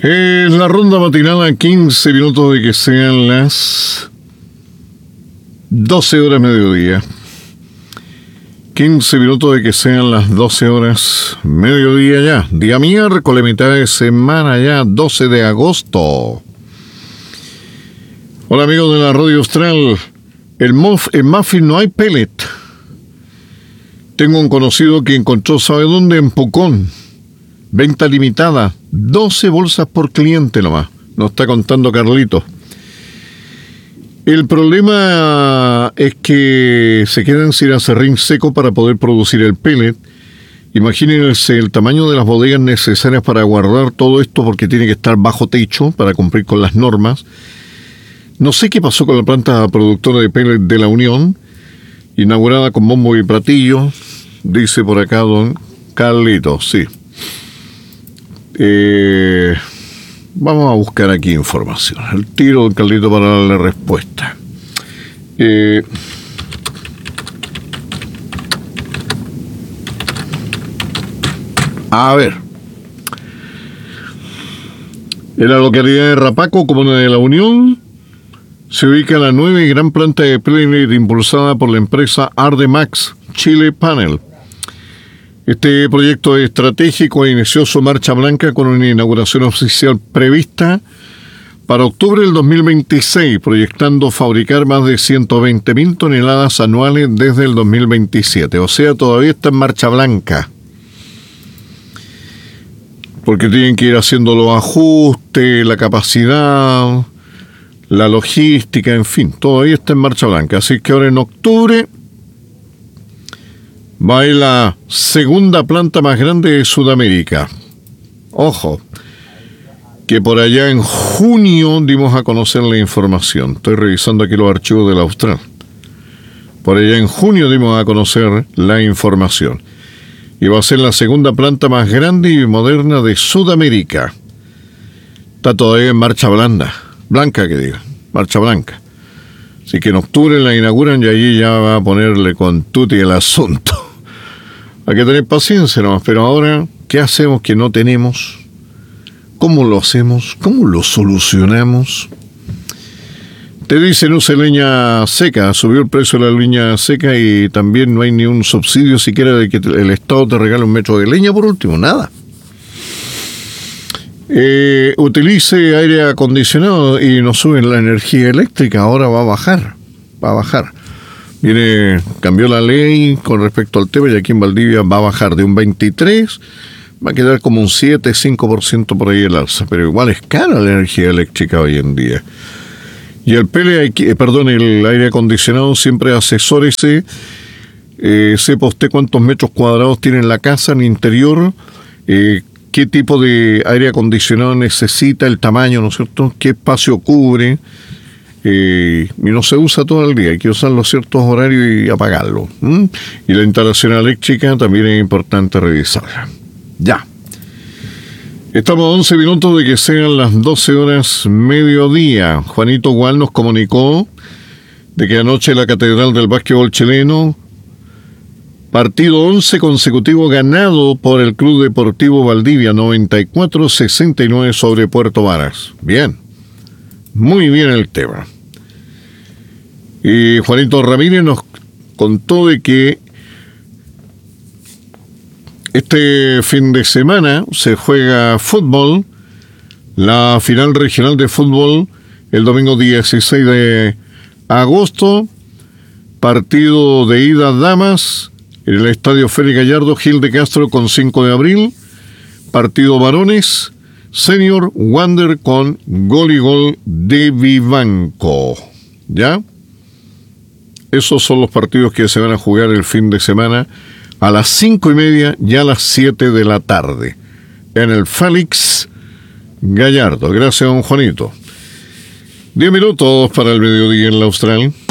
La ronda matinal a 15 minutos de que sean las 12 horas mediodía. 15 minutos de que sean las 12 horas mediodía ya. Día miércoles, mitad de semana ya, 12 de agosto. Hola amigos de la Radio Austral. En muffin no hay pellet. Tengo un conocido que encontró, ¿sabe dónde? En Pucón. Venta limitada, 12 bolsas por cliente nomás. Nos está contando Carlito. El problema es que se quedan sin acerrín seco para poder producir el pellet. Imagínense el tamaño de las bodegas necesarias para guardar todo esto, porque tiene que estar bajo techo para cumplir con las normas. No sé qué pasó con la planta productora de pellet de La Unión, inaugurada con bombo y platillo, dice por acá don Carlito, sí. Vamos a buscar aquí información. El tiro don Carlito para darle respuesta. A ver. En la localidad de Rapaco, comuna de La Unión, se ubica la nueva y gran planta de pellet impulsada por la empresa Ardemax Chile Panel. Este proyecto estratégico inició su marcha blanca con una inauguración oficial prevista para octubre del 2026, proyectando fabricar más de 120.000 toneladas anuales desde el 2027. O sea, todavía está en marcha blanca, porque tienen que ir haciendo los ajustes, la capacidad, la logística, en fin, todavía está en marcha blanca. Así que ahora en octubre va a ir la segunda planta más grande de Sudamérica. Ojo, que por allá en junio dimos a conocer la información. Estoy revisando aquí los archivos de la Austral. Por allá en junio dimos a conocer la información. Y va a ser la segunda planta más grande y moderna de Sudamérica. Está todavía en marcha blanca que diga, marcha blanca. Así que en octubre la inauguran y allí ya va a ponerle con tutti el asunto. Hay que tener paciencia nomás, pero ahora, ¿qué hacemos que no tenemos? ¿Cómo lo hacemos? ¿Cómo lo solucionamos? Te dicen usa leña seca, subió el precio de la leña seca y también no hay ni un subsidio siquiera de que el Estado te regale un metro de leña por último, nada. Utilice aire acondicionado y no suben la energía eléctrica, ahora va a bajar. Mire, cambió la ley con respecto al tema y aquí en Valdivia va a bajar de un 23, va a quedar como un 7-5% por ahí el alza, pero igual es cara la energía eléctrica hoy en día. Y el aire acondicionado siempre asesórese, sepa usted cuántos metros cuadrados tiene en la casa, en el interior, qué tipo de aire acondicionado necesita, el tamaño, ¿no es cierto?, qué espacio cubre. Y no se usa todo el día, hay que usarlo ciertos horarios y apagarlo. Y la instalación eléctrica también es importante revisarla. Ya. Estamos a 11 minutos de que sean las 12 horas mediodía. Juanito Gual nos comunicó de que anoche la Catedral del Básquetbol Chileno, partido 11 consecutivo ganado por el Club Deportivo Valdivia, 94-69 sobre Puerto Varas. Bien. Muy bien el tema. Y Juanito Ramírez nos contó de que este fin de semana se juega fútbol, la final regional de fútbol, el domingo 16 de agosto, partido de ida damas en el Estadio Félix Gallardo, Gil de Castro con 5 de abril, partido varones, Senior Wander con Gol y Gol de Vivanco. ¿Ya? Esos son los partidos que se van a jugar el fin de semana a las 5:30 y a las 7 de la tarde en el Félix Gallardo. Gracias, don Juanito. 10 minutos para el mediodía en la Austral.